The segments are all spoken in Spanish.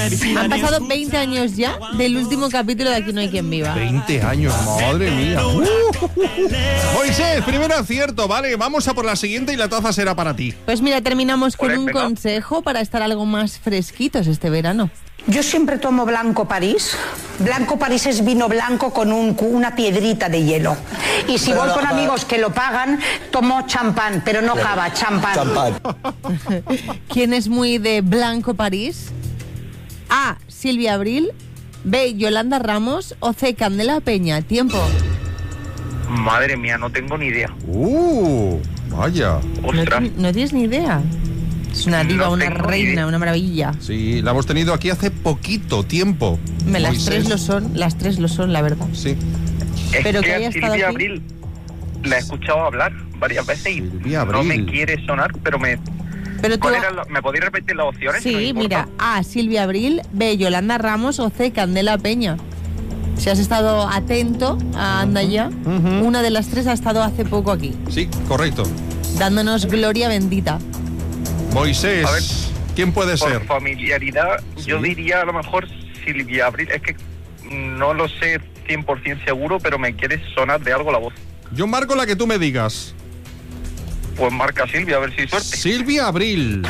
Han pasado 20 años ya del último capítulo de Aquí no hay quien viva. 20 años, madre mía. Moisés, primer acierto, vale, vamos a por la siguiente y la taza será para ti. Pues mira, terminamos con un consejo para estar algo más fresquitos este verano. Yo siempre tomo Blanco París. Blanco París es vino blanco con una piedrita de hielo. Y si voy con amigos que lo pagan, tomo champán, pero no cava, champán. ¿Quién es muy de Blanco París? A. Silvia Abril. B. Yolanda Ramos. O C. Candela Peña. Tiempo. Madre mía, no tengo ni idea. Vaya. Ostras. ¿No tienes ni idea? Es una diva, una reina, una maravilla. Sí, la hemos tenido aquí hace poquito tiempo. Las tres lo son, la verdad. Sí. Pero es que haya a estado Silvia aquí. Abril la he escuchado hablar varias veces y no me quiere sonar, pero me... Pero tú... ¿Me podéis repetir las opciones? Sí, mira, A. Silvia Abril, B. Yolanda Ramos o C. Candela Peña. Si has estado atento a Anda Ya, una de las tres ha estado hace poco aquí. Sí, correcto. Dándonos gloria bendita. Moisés, a ver, ¿quién puede ser? Por familiaridad, ¿sí? Yo diría a lo mejor Silvia Abril. Es que no lo sé 100% seguro, pero me quiere sonar de algo la voz. Yo marco la que tú me digas. Pues marca Silvia, a ver si hay suerte. Silvia Abril.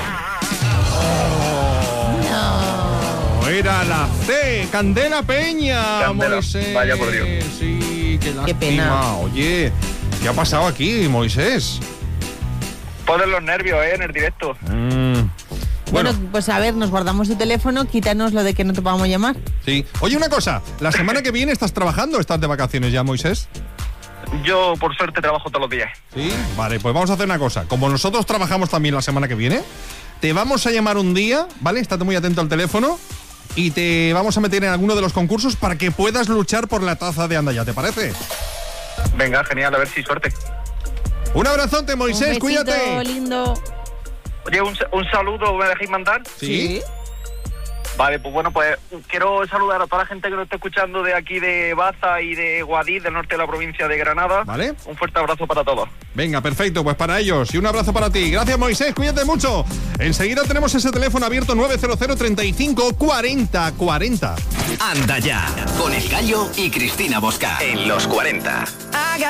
No. Era la C, Candela Peña. Candela, Moisés. vaya por Dios. Sí, qué lástima. Qué pena. Oye, ¿qué ha pasado aquí, Moisés? Ponen los nervios, en el directo. Bueno, pues a ver, nos guardamos tu teléfono, quítanos lo de que no te podamos llamar. Sí. Oye, una cosa, la semana que viene estás trabajando o estás de vacaciones ya, Moisés. Yo, por suerte, trabajo todos los días. Sí, vale, pues vamos a hacer una cosa. Como nosotros trabajamos también la semana que viene, te vamos a llamar un día, ¿vale? Estate muy atento al teléfono y te vamos a meter en alguno de los concursos para que puedas luchar por la taza de Anda Ya, ¿te parece? Venga, genial, a ver si suerte. Un abrazote, Moisés, Un besito, cuídate. lindo. Oye, un saludo, ¿me dejáis mandar? Sí. Vale, pues bueno, pues quiero saludar a toda la gente que nos está escuchando de aquí de Baza y de Guadix, del norte de la provincia de Granada. Vale. Un fuerte abrazo para todos. Venga, perfecto, pues para ellos y un abrazo para ti. Gracias, Moisés, cuídate mucho. Enseguida tenemos ese teléfono abierto 900 35 40 40. Anda Ya, con El Gallo y Cristina Bosca. En los 40.